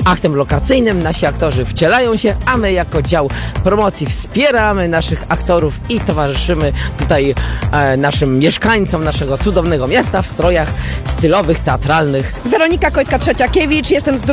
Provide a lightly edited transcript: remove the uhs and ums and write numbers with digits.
aktem lokacyjnym. Nasi aktorzy wcielają się, a my jako dział promocji wspieramy naszych aktorów i towarzyszymy tutaj naszym mieszkańcom naszego cudownego miasta w strojach stylowych, teatralnych. Weronika Kojtka-Trzeciakiewicz, jestem z